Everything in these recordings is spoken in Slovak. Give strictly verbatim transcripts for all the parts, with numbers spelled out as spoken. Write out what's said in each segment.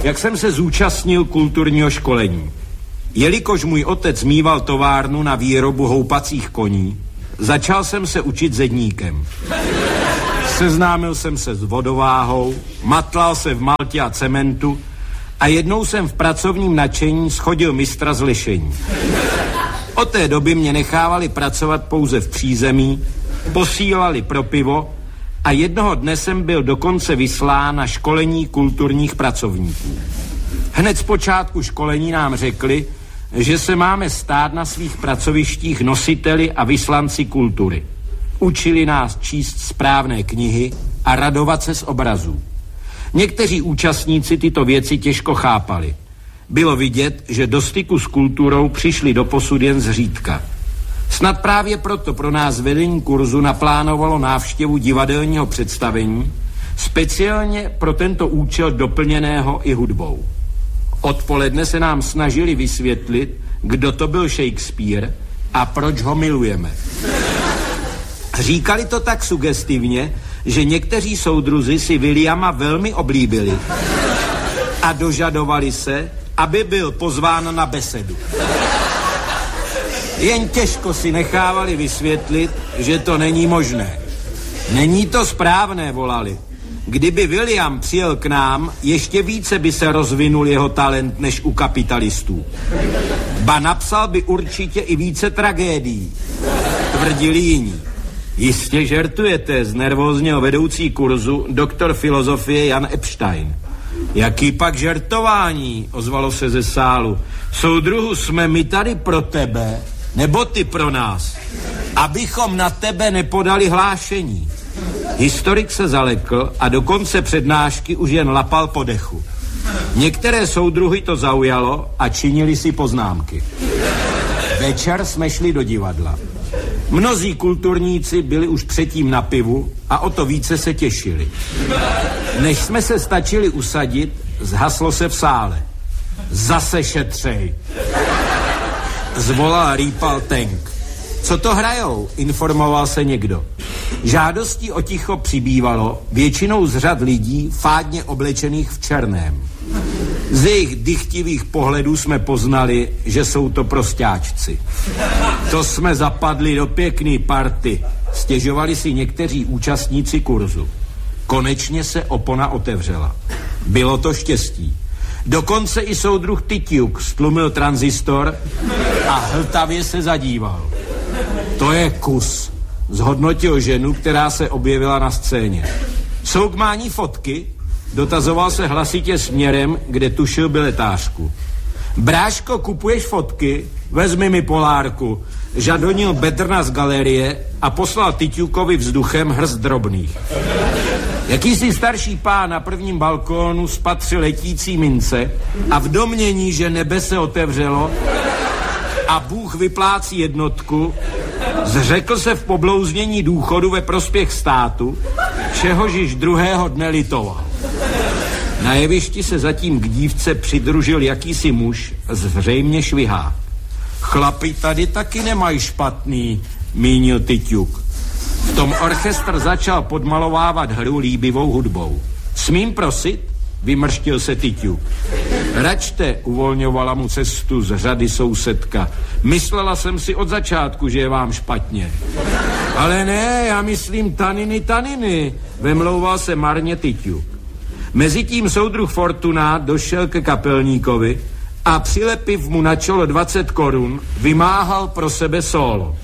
jak jsem se zúčastnil kulturního školení. Jelikož můj otec mýval továrnu na výrobu houpacích koní, začal jsem se učit zedníkem. Seznámil jsem se s vodováhou, matlal se v maltě a cementu a jednou jsem v pracovním nadšení schodil mistra z lišení. Od té doby mě nechávali pracovat pouze v přízemí, posílali pro pivo a jednoho dne jsem byl dokonce vyslán na školení kulturních pracovníků. Hned z počátku školení nám řekli, že se máme stát na svých pracovištích nositeli a vyslanci kultury. Učili nás číst správné knihy a radovat se z obrazů. Někteří účastníci tyto věci těžko chápali. Bylo vidět, že do styku s kulturou přišli doposud jen zřídka. Snad právě proto pro nás vedení kurzu naplánovalo návštěvu divadelního představení, speciálně pro tento účel doplněného i hudbou. Odpoledne se nám snažili vysvětlit, kdo to byl Shakespeare a proč ho milujeme. Říkali to tak sugestivně, že někteří soudruzi si Williama velmi oblíbili a dožadovali se, aby byl pozván na besedu. Jen těžko si nechávali vysvětlit, že to není možné. Není to správné, volali. Kdyby William přijel k nám, ještě více by se rozvinul jeho talent než u kapitalistů. Ba napsal by určitě i více tragédií, tvrdili jiní. Jistě žertujete, znervózněl vedoucí kurzu doktor filozofie Jan Epstein. Jaký pak žertování, ozvalo se ze sálu. Soudruhu, jsme my tady pro tebe, nebo ty pro nás, abychom na tebe nepodali hlášení. Historik se zalekl a do konce přednášky už jen lapal po dechu. Některé soudruhy to zaujalo a činili si poznámky. Večer jsme šli do divadla. Mnozí kulturníci byli už předtím na pivu a o to více se těšili. Než jsme se stačili usadit, zhaslo se v sále. Zase šetřej. Zvolal rýpal Tenk. Co to hrajou? Informoval se někdo. Žádostí o ticho přibývalo, většinou z řad lidí fádně oblečených v černém. Z jejich dychtivých pohledů jsme poznali, že jsou to prostáčci. To jsme zapadli do pěkný party, stěžovali si někteří účastníci kurzu. Konečně se opona otevřela. Bylo to štěstí. Dokonce i soudruh Tytiuk stlumil tranzistor a hltavě se zadíval. To je kus, zhodnotil ženu, která se objevila na scéně. Jsou k mání fotky? Dotazoval se hlasitě směrem, kde tušil biletářku. Bráško, kupuješ fotky? Vezmi mi polárku. Žadonil Bedrna z galerie a poslal Tyťukovi vzduchem hrst drobných. Jakýsi starší pán na prvním balkónu spatřil letící mince a v domnění, že nebe se otevřelo a Bůh vyplácí jednotku, zřekl se v poblouznění důchodu ve prospěch státu, čehož již druhého dne litoval. Na jevišti se zatím k dívce přidružil jakýsi muž, zřejmě švihák. Chlapi tady taky nemají špatný, mínil Tyťuk. V tom orchestr začal podmalovávat hru líbivou hudbou. Smím prosit? Vymrštil se Tyťuk. Račte, uvolňovala mu cestu z řady sousedka. Myslela jsem si od začátku, že je vám špatně. Ale ne, já myslím taniny, taniny, vemlouval se marně Tyťuk. Mezitím soudruh Fortuna došel ke kapelníkovi a přilepiv mu na čelo dvacet korun, vymáhal pro sebe sólo.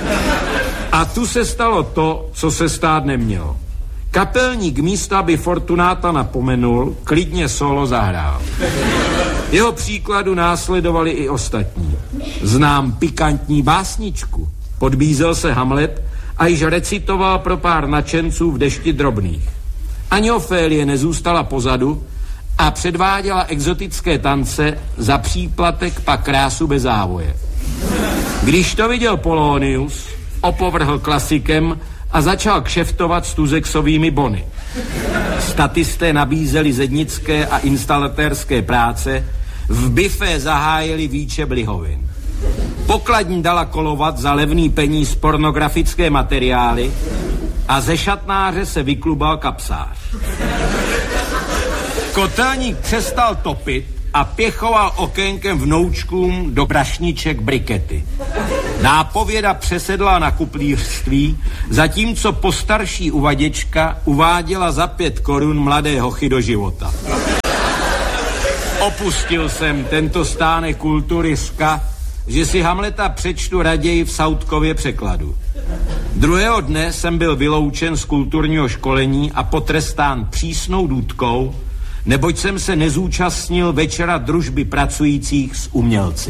A tu se stalo to, co se stát nemělo. Kapelník místo, aby Fortunáta napomenul, klidně solo zahrál. Jeho příkladu následovali i ostatní. Znám pikantní básničku, podbízel se Hamlet a již recitoval pro pár nadšenců v dešti drobných. Ani Ofélie nezůstala pozadu a předváděla exotické tance, za příplatek pak krásu bez závoje. Když to viděl Polonius, opovrhl klasikem a začal kšeftovat s tuzexovými bony. Statisté nabízeli zednické a instalatérské práce, v bifé zahájili výčep lihovin. Pokladní dala kolovat za levný peníz pornografické materiály a ze šatnáře se vyklubal kapsář. Kotelník přestal topit a pěchoval okénkem vnoučkům do brašniček brikety. Nápověda přesedla na kuplířství, zatímco postarší uvaděčka uváděla za pět korun mladé hochy do života. Opustil jsem tento stánek kultury ska, že si Hamleta přečtu raději v Sautkově překladu. Druhého dne jsem byl vyloučen z kulturního školení a potrestán přísnou důtkou, neboť jsem se nezúčastnil večera družby pracujících s umělci.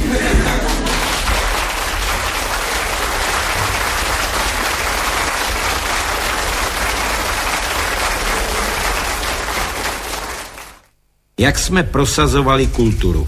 Jak jsme prosazovali kulturu?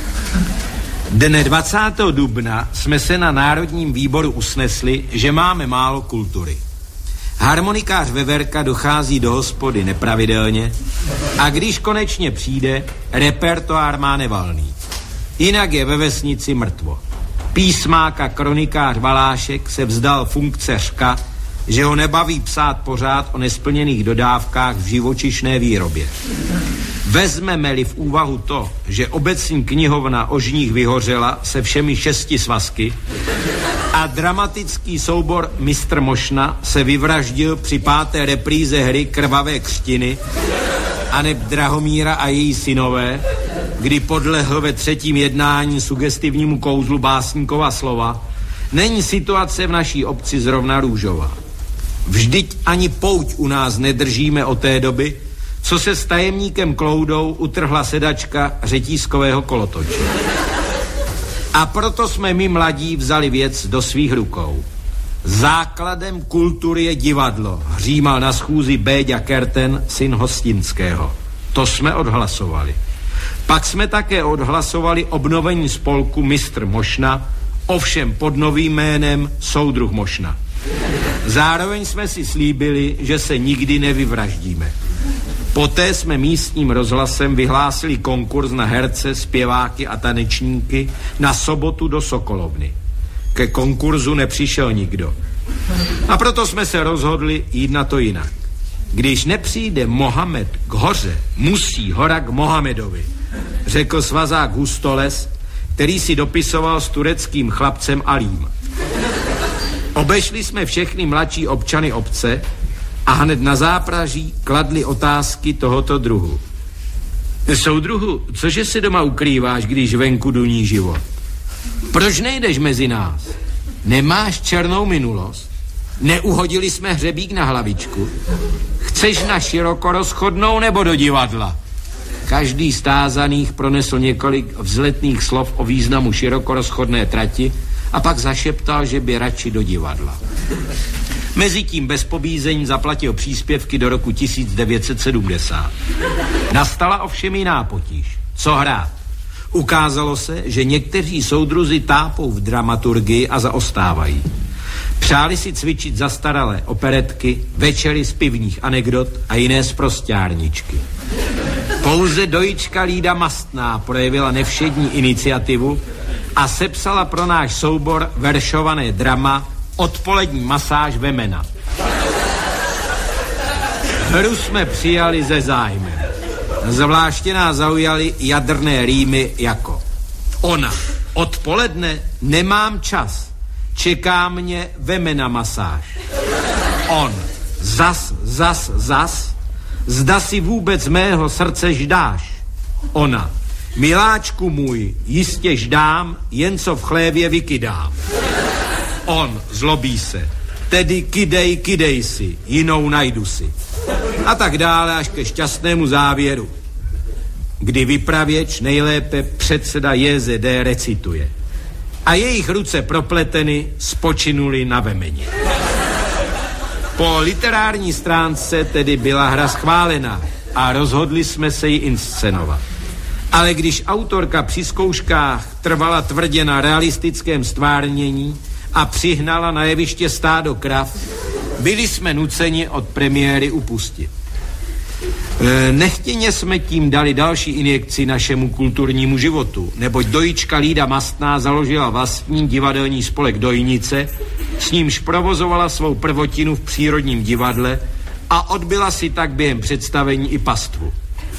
Dne dvacátého dubna jsme se na Národním výboru usnesli, že máme málo kultury. Harmonikář Veverka dochází do hospody nepravidelně a když konečně přijde, repertoár má nevalný. Jinak je ve vesnici mrtvo. Písmák a kronikář Valášek se vzdal funkce řka, že ho nebaví psát pořád o nesplněných dodávkách v živočišné výrobě. Vezmeme-li v úvahu to, že obecní knihovna Ožních vyhořela se všemi šesti svazky a dramatický soubor Mistr Mošna se vyvraždil při páté repríze hry Krvavé křtiny aneb Drahomíra a její synové, kdy podlehl ve třetím jednání sugestivnímu kouzlu básníkova slova, není situace v naší obci zrovna růžová. Vždyť ani pouť u nás nedržíme od té doby, co se s tajemníkem Kloudou utrhla sedačka řetízkového kolotoče. A proto jsme my mladí vzali věc do svých rukou. Základem kultury je divadlo, hřímal na schůzi Béďa Kerten, syn Hostinského. To jsme odhlasovali. Pak jsme také odhlasovali obnovení spolku Mistr Mošna, ovšem pod novým jménem Soudruh Mošna. Zároveň jsme si slíbili, že se nikdy nevyvraždíme. Poté jsme místním rozhlasem vyhlásili konkurs na herce, zpěváky a tanečníky na sobotu do Sokolovny. Ke konkurzu nepřišel nikdo. A proto jsme se rozhodli jít na to jinak. Když nepřijde Mohamed k hoře, musí hora k Mohamedovi, řekl svazák Hustoles, který si dopisoval s tureckým chlapcem Alím. Obešli jsme všechny mladší občany obce a hned na zápraží kladli otázky tohoto druhu. Soudruhu, cože se doma ukrýváš, když venku duní život? Proč nejdeš mezi nás? Nemáš černou minulost? Neuhodili jsme hřebík na hlavičku? Chceš na širokorozchodnou nebo do divadla? Každý z tázaných pronesl několik vzletných slov o významu širokorozchodné trati a pak zašeptal, že by radši do divadla. Mezitím bez pobízení zaplatil příspěvky do roku tisíc devět set sedmdesát. Nastala ovšem jiná potíž. Co hrát? Ukázalo se, že někteří soudruzi tápou v dramaturgii a zaostávají. Přáli si cvičit zastaralé operetky, večery z pivních anekdot a jiné sprosťárničky. Pouze dojička Lída Mastná projevila nevšední iniciativu a sepsala pro náš soubor veršované drama Odpolední masáž Vemena. Hru jsme přijali ze zájmem. Zvláště nás zaujaly jadrné rýmy jako ona, odpoledne nemám čas, čeká mě Vemena masáž. On, zas, zas, zas, zda si vůbec mého srdce ždáš. Ona, miláčku můj, jistě ždám, jen co v chlévě vykydám. On, zlobí se, tedy kydej, kydej si, jinou najdu si. A tak dále až ke šťastnému závěru, kdy vypravěč, nejlépe předseda J Z D, recituje. A jejich ruce propleteny spočinuli na Vemeně. Po literární stránce tedy byla hra schválena a rozhodli jsme se ji inscenovat. Ale když autorka při zkouškách trvala tvrdě na realistickém stvárnění a přihnala na jeviště stádo krav, byli jsme nuceni od premiéry upustit. E, nechtěně jsme tím dali další injekci našemu kulturnímu životu, neboť dojička Lída Mastná založila vlastní divadelní spolek Dojnice, s nímž provozovala svou prvotinu v přírodním divadle a odbyla si tak během představení i pastvu.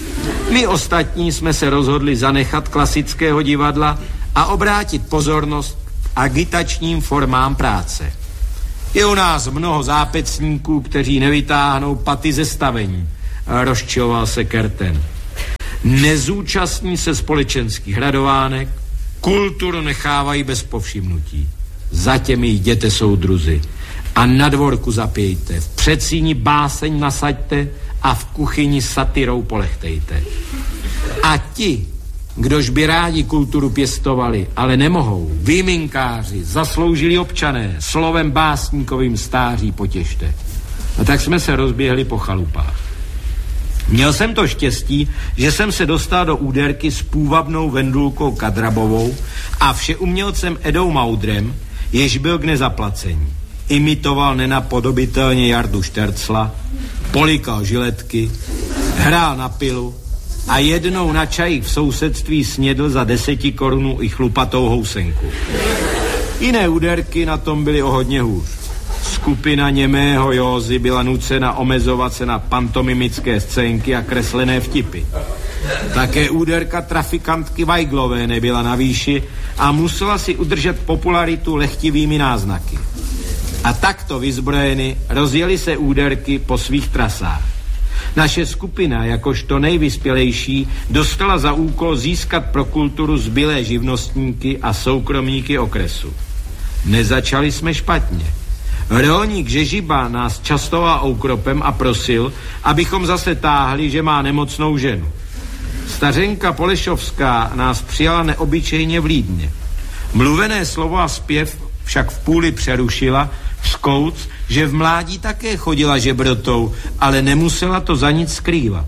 My ostatní jsme se rozhodli zanechat klasického divadla a obrátit pozornost k agitačním formám práce. Je u nás mnoho zápecníků, kteří nevytáhnou paty ze stavení, rozčiloval se Kerten. Nezúčastní se společenských hradovánek, kulturu nechávají bez povšimnutí. Za těmi jděte soudruzi a na dvorku zapějte, v předsíni báseň nasaďte a v kuchyni satyrou polechtejte. A ti, kdož by rádi kulturu pěstovali, ale nemohou, výjimkáři, zasloužili občané, slovem básníkovým stáří potěšte. A tak jsme se rozběhli po chalupách. Měl jsem to štěstí, že jsem se dostal do úderky s půvabnou Vendulkou Kadrabovou a všeumělcem Edou Maudrem, jež byl k nezaplacení. Imitoval nenapodobitelně Jardu Štercla, polikal žiletky, hrál na pilu a jednou na čajích v sousedství snědl za deseti korunů i chlupatou housenku. Jiné úderky na tom byly o hodně hůř. Skupina němého Józy byla nucena omezovat se na pantomimické scénky a kreslené vtipy. Také úderka trafikantky Weiglové nebyla na výši a musela si udržet popularitu lehtivými náznaky. A takto vyzbrojeny rozjeli se úderky po svých trasách. Naše skupina, jakožto nejvyspělejší, dostala za úkol získat pro kulturu zbylé živnostníky a soukromníky okresu. Nezačali jsme špatně. Rolník Žežiba nás častoval oukropem a prosil, abychom zase táhli, že má nemocnou ženu. Stařenka Polešovská nás přijala neobyčejně vlídně. Mluvené slovo a zpěv však v půli přerušila, vzkouc, že v mládí také chodila žebrotou, ale nemusela to za nic skrývat.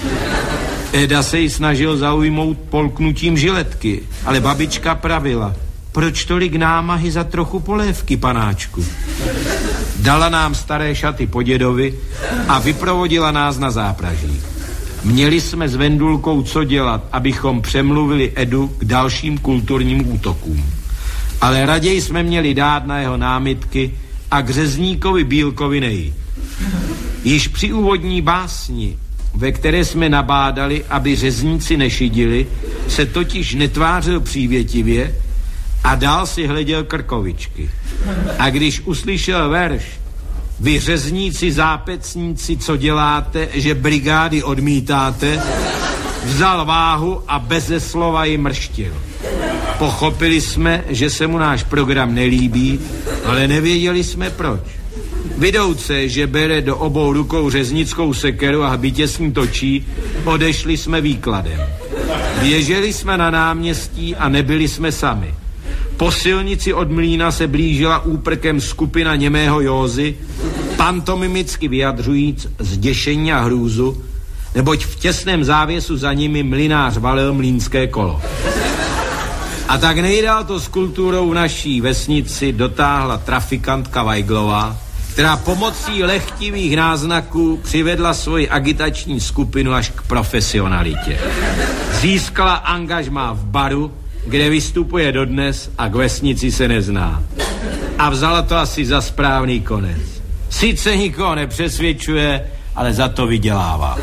Eda se jí snažil zaujmout polknutím žiletky, ale babička pravila: proč tolik námahy za trochu polévky, panáčku? Dala nám staré šaty po dědovi a vyprovodila nás na zápraží. Měli jsme s Vendulkou co dělat, abychom přemluvili Edu k dalším kulturním útokům. Ale raději jsme měli dát na jeho námitky a k řezníkovi Bílkovi nejít. Již při úvodní básni, ve které jsme nabádali, aby řezníci nešidili, se totiž netvářil přívětivě a dál si hleděl krkovičky. A když uslyšel verš: vy řezníci, zápecníci, co děláte, že brigády odmítáte, vzal váhu a beze slova ji mrštil. Pochopili jsme, že se mu náš program nelíbí, ale nevěděli jsme proč. Vidouce, že bere do obou rukou řeznickou sekeru a hbitě s ní točí, odešli jsme výkladem. Běželi jsme na náměstí a nebyli jsme sami. Po silnici od mlýna se blížila úprkem skupina němého Józy, pantomimicky vyjadřujíc zděšení a hrůzu, neboť v těsném závěsu za nimi mlynář valil mlýnské kolo. A tak nejdál to s kulturou v naší vesnici dotáhla trafikantka Weiglová, která pomocí lehtivých náznaků přivedla svoji agitační skupinu až k profesionalitě. Získala angažmá v baru, kde vystupuje dodnes a k vesnici se nezná. A vzala to asi za správný konec. Sice nikoho nepřesvědčuje, ale za to vydělává.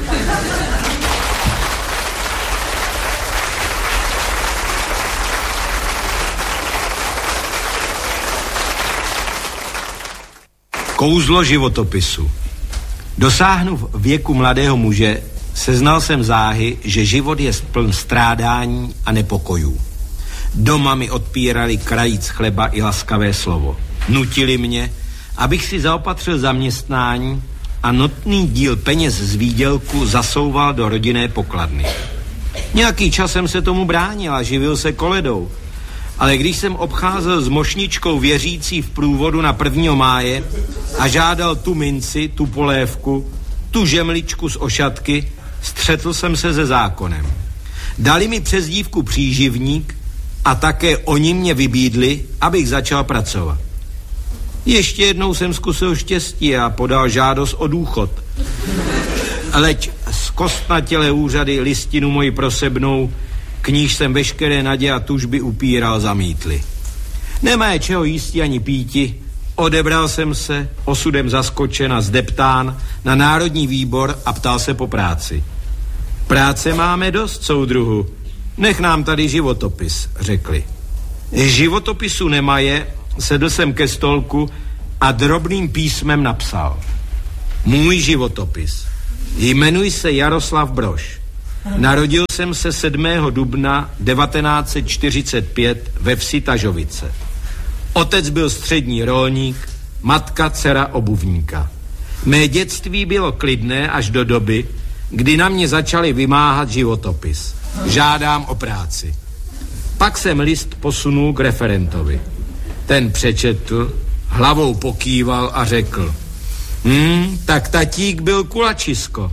Kouzlo životopisu. Dosáhnuv věku mladého muže, seznal jsem záhy, že život je pln strádání a nepokojů. Doma mi odpírali krajíc chleba i laskavé slovo. Nutili mě, abych si zaopatřil zaměstnání a notný díl peněz z výdělku zasouval do rodinné pokladny. Nějaký čas jsem se tomu bránil a živil se koledou, ale když jsem obcházel s mošničkou věřící v průvodu na prvního máje a žádal tu minci, tu polévku, tu žemličku z ošatky, střetl jsem se se zákonem. Dali mi přezdívku příživník a také oni mě vybídli, abych začal pracovat. Ještě jednou jsem zkusil štěstí a podal žádost o důchod. Leč zkostnatělé úřady listinu moji prosebnou, k níž jsem veškeré naděje a tužby upíral, zamítli. Nemá čeho jísti ani píti, odebral jsem se, osudem zaskočen a zdeptán, na Národní výbor a ptal se po práci. Práce máme dost, soudruhu. Nech nám tady životopis, řekli. Životopisu nemaje, sedl jsem ke stolku a drobným písmem napsal. Můj životopis. Jmenuji se Jaroslav Brož. Narodil jsem se sedmého dubna devatenáct set čtyřicet pět ve vsi Tažovice. Otec byl střední rolník, matka dcera obuvníka. Mé dětství bylo klidné až do doby, kdy na mě začali vymáhat životopis. Žádám o práci. Pak jsem list posunul k referentovi. Ten přečetl, hlavou pokýval a řekl: Hm, tak tatík byl kulačisko.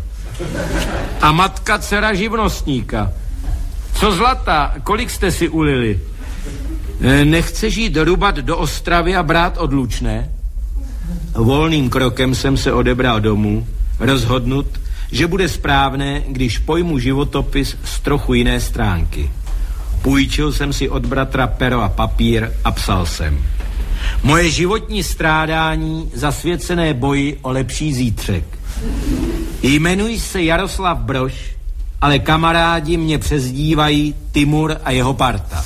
A matka dcera živnostníka. Co zlata, kolik jste si ulili? Nechceš jít rubat do Ostravy a brát odlučné? Volným krokem jsem se odebral domů, rozhodnut, že bude správné, když pojmu životopis z trochu jiné stránky. Půjčil jsem si od bratra pero a papír a psal jsem. Moje životní strádání zasvěcené boji o lepší zítřek. Jmenuji se Jaroslav Brož, ale kamarádi mě přezdívají Timur a jeho parta.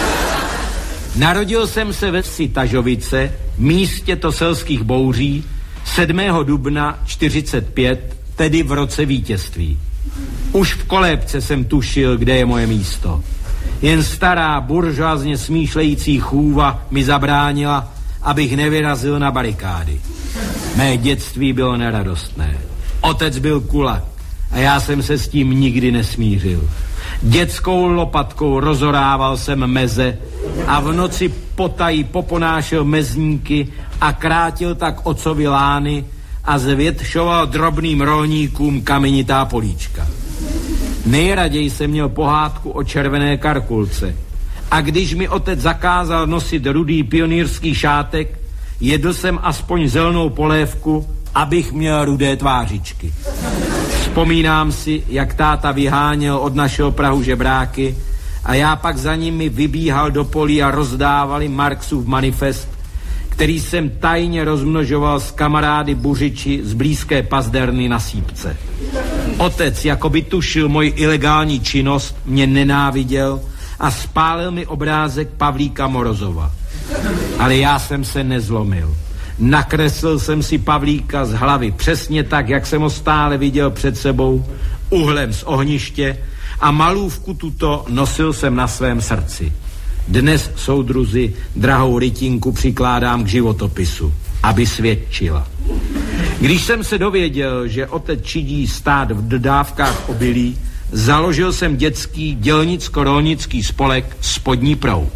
Narodil jsem se ve vsi Tažovice, místě to selských bouří, sedmého dubna čtyřicet pět, tedy v roce vítězství. Už v kolébce jsem tušil, kde je moje místo. Jen stará buržoazně smýšlející chůva mi zabránila, abych nevyrazil na barikády. Mé dětství bylo neradostné. Otec byl kulak a já jsem se s tím nikdy nesmířil. Dětskou lopatkou rozorával jsem meze a v noci potají poponášel mezníky a krátil tak otcovi lány a zvětšoval drobným rolníkům kamenitá políčka. Nejraději jsem měl pohádku o červené karkulce a když mi otec zakázal nosit rudý pionýrský šátek, jedl jsem aspoň zelenou polévku, abych měl rudé tvářičky. Vzpomínám si, jak táta vyháněl od našeho prahu žebráky a já pak za nimi vybíhal do polí a rozdávali Marxův manifest, který jsem tajně rozmnožoval s kamarády buřiči z blízké pazderny na Sípce. Otec, jako by tušil moji ilegální činnost, mě nenáviděl a spálil mi obrázek Pavlíka Morozova. Ale já jsem se nezlomil. Nakreslil jsem si Pavlíka z hlavy přesně tak, jak jsem ho stále viděl před sebou, uhlem z ohniště, a malůvku tuto nosil jsem na svém srdci. Dnes, soudruzi, drahou rytinku přikládám k životopisu, aby svědčila. Když jsem se dověděl, že otec čidí stát v dodávkách obilí, založil jsem dětský dělnicko-rolnický spolek Spodní proud.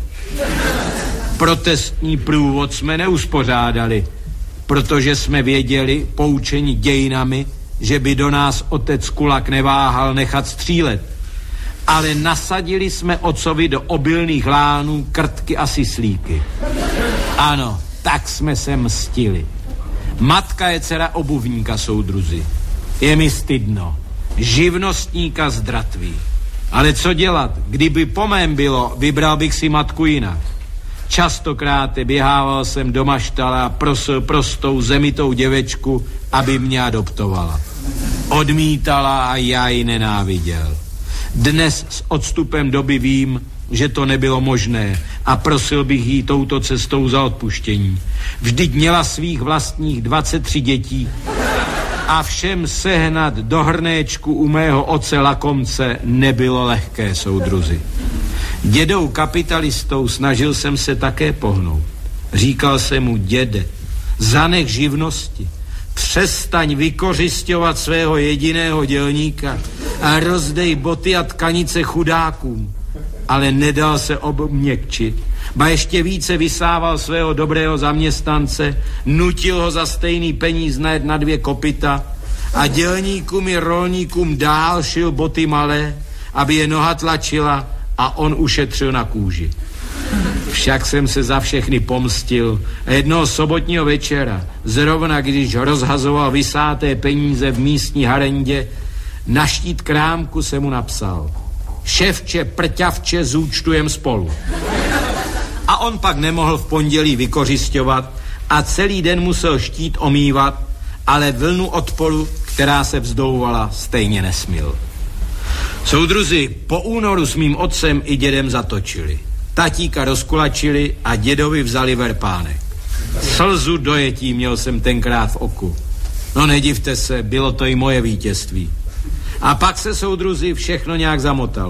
Protestní průvod jsme neuspořádali, protože jsme věděli, poučeni dějinami, že by do nás otec kulak neváhal nechat střílet. Ale nasadili jsme otcovi do obilných lánů krtky a syslíky. Ano, tak jsme se mstili. Matka je dcera obuvníka, soudruzi. Je mi stydno. Živnostníka z Dratví. Ale co dělat? Kdyby po mém bylo, vybral bych si matku jinak. Častokrát běhával jsem do maštala a prosil prostou zemitou děvečku, aby mě adoptovala. Odmítala a já ji nenáviděl. Dnes s odstupem doby vím, že to nebylo možné a prosil bych jí touto cestou za odpuštění. Vždyť měla svých vlastních dvacet tři dětí a všem sehnat do hrnéčku u mého oce lakomce nebylo lehké, soudruzi. Dědou kapitalistou snažil jsem se také pohnout. Říkal jsem mu: děde, zanech živnosti, přestaň vykořisťovat svého jediného dělníka a rozdej boty a tkanice chudákům. Ale nedal se obměkčit, ba ještě více vysával svého dobrého zaměstnance, nutil ho za stejný peníz najet na dvě kopyta a dělníkům i rolníkům dál šil boty malé, aby je noha tlačila a on ušetřil na kůži. Však jsem se za všechny pomstil a jednoho sobotního večera, zrovna když rozhazoval vysáté peníze v místní harendě, na štít krámku se mu napsal: ševče, prťavče, zúčtujem spolu. A on pak nemohl v pondělí vykořisťovat a celý den musel štít omývat, ale vlnu odporu, která se vzdouvala, stejně nesmil. Soudruzi po únoru s mým otcem i dědem zatočili. Tatíka rozkulačili a dědovi vzali verpánek. Slzu dojetí měl jsem tenkrát v oku. No nedivte se, bylo to i moje vítězství. A pak se, soudruzi, všechno nějak zamotalo.